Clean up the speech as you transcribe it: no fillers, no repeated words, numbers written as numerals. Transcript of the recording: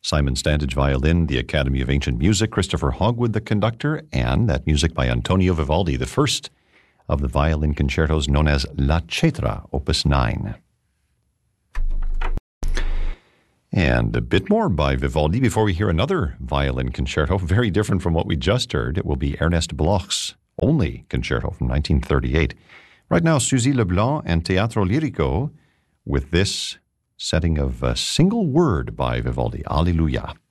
Simon Standage violin, the Academy of Ancient Music, Christopher Hogwood the conductor, and that music by Antonio Vivaldi, the first of the violin concertos known as La Cetra, Opus 9. And a bit more by Vivaldi before we hear another violin concerto, very different from what we just heard. It will be Ernest Bloch's only concerto from 1938. Right now, Suzy Leblanc and Teatro Lirico with this setting of a single word by Vivaldi, Alleluia.